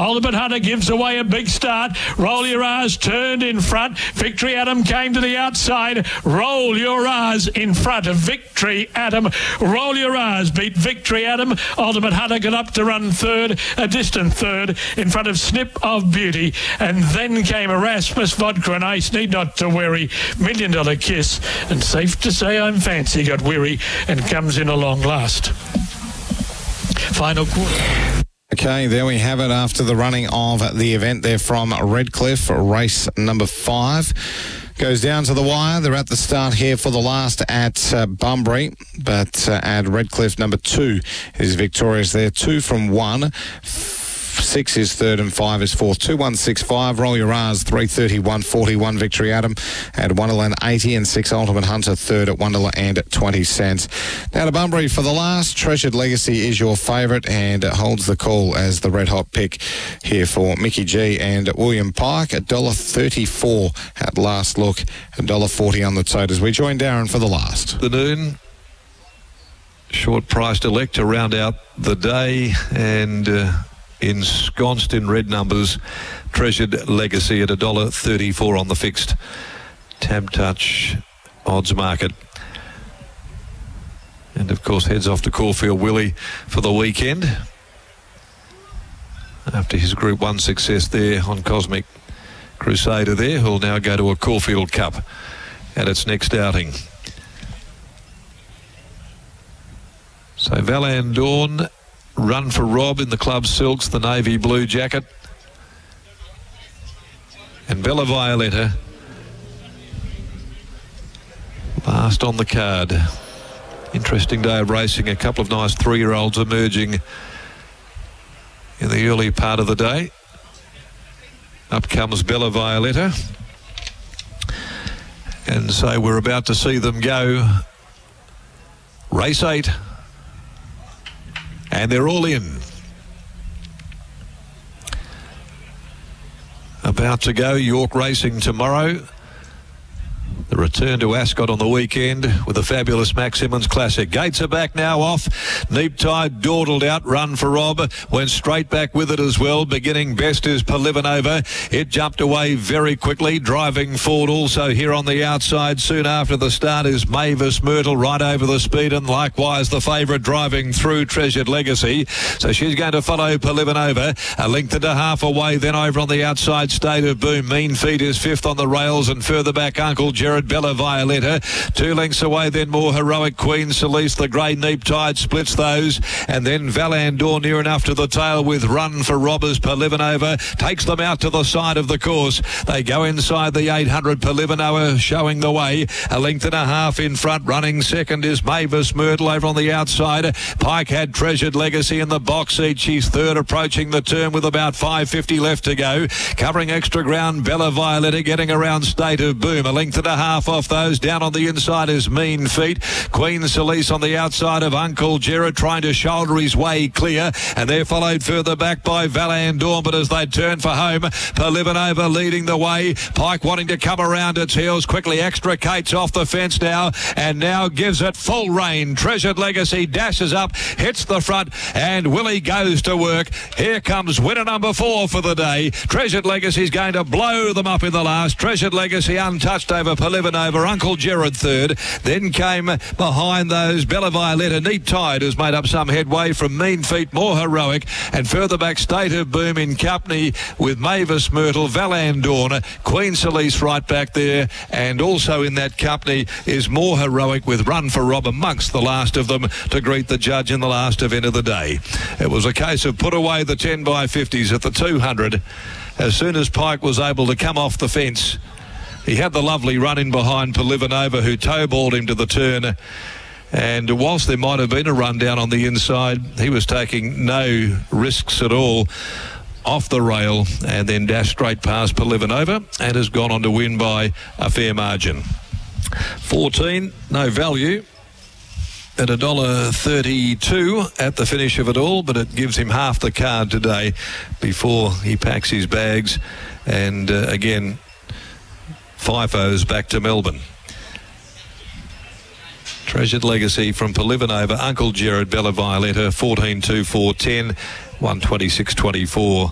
Ultimate Hunter gives away a big start. Roll Your R's turned in front. Victory Adam came to the outside. Roll Your R's in front of Victory Adam. Roll Your R's beat Victory Adam. Ultimate Hunter got up to run third, a distant third, in front of Snip of Beauty. And then came Erasmus Vodka and Ace Need Not to Worry. $1 Million Kiss. And Safe to Say I'm Fancy got weary and comes in a long last. Final quarter. Okay, there we have it after the running of the event there from Redcliffe, race number 5. Goes down to the wire. They're at the start here for the last at Bunbury, but at Redcliffe, number 2 is victorious there. 2 from 1. 6 is third and 5 is fourth. 2-1-6-5. Roll Your R's 3:31.41. Victory Adam at $1.80 and 6 Ultimate Hunter third at $1.20. Now to Bunbury for the last. Treasured Legacy is your favourite and holds the call as the red hot pick here for Mickey G and William Pike. $1.34 at last look. $1.40 on the tote as we join Darren for the last. The noon. Short priced elect to round out the day and ensconced in red numbers, Treasured Legacy at $1.34 on the fixed Tab Touch odds market. And of course heads off to Caulfield Willie for the weekend after his Group 1 success there on Cosmic Crusader there, who'll now go to a Caulfield Cup at its next outing. So Valan Dawn, Run for Rob in the club silks, the navy blue jacket. And Bella Violetta last on the card. Interesting day of racing. A couple of nice 3-year-olds emerging in the early part of the day. Up comes Bella Violetta. And so we're about to see them go. Race 8. And they're all in. About to go York Racing tomorrow. The return to Ascot on the weekend with a fabulous Max Simmons Classic. Gates are back now off. Neap Tide dawdled out. Run for Rob. Went straight back with it as well. Beginning best is Polivanova. It jumped away very quickly. Driving forward also here on the outside. Soon after the start is Mavis Myrtle right over the speed. And likewise the favourite driving through Treasured Legacy. So she's going to follow Polivanova. A length and a half away. Then over on the outside State of Boom. Mean Feet is 5th on the rails. And further back Uncle Jared Bella Violetta. 2 lengths away, then More Heroic Queen Celeste. The grey Neap Tide splits those. And then Valandor near enough to the tail with Run for Robbers. Polivanova takes them out to the side of the course. They go inside the 800. Polivanova showing the way. A length and a half in front. Running second is Mavis Myrtle over on the outside. Pike had Treasured Legacy in the box seat. She's third, approaching the turn with about 5.50 left to go. Covering extra ground, Bella Violetta getting around State of Boom. A length and a half off those. Down on the inside is Mean Feet. Queen Celeste on the outside of Uncle Jared trying to shoulder his way clear, and they're followed further back by Valandor. But as they turn for home, Polivanova leading the way. Pike wanting to come around its heels quickly. Extricates off the fence now, and now gives it full rein. Treasured Legacy dashes up, hits the front, and Willie goes to work. Here comes winner number 4 for the day. Treasured Legacy's going to blow them up in the last. Treasured Legacy untouched over Polivanova. Uncle Jared third. Then came behind those Bella Violetta. Neap Tide has made up some headway from Mean Feet, More Heroic, and further back State of Boom in company with Mavis Myrtle, Valandorn, Queen Celeste right back there, and also in that company is More Heroic with Run for Rob amongst the last of them to greet the judge in the last event of the day. It was a case of put away the 10x50s at the 200. As soon as Pike was able to come off the fence, he had the lovely run in behind Polivanova, who toe-balled him to the turn. And whilst there might have been a run down on the inside, he was taking no risks at all off the rail and then dashed straight past Polivanova and has gone on to win by a fair margin. 14, no value at $1.32 at the finish of it all, but it gives him half the card today before he packs his bags. And again, FIFO's back to Melbourne. Treasured Legacy from Polivanova, Uncle Jared, Bella Violetta, 14-2, 4-10, 126.24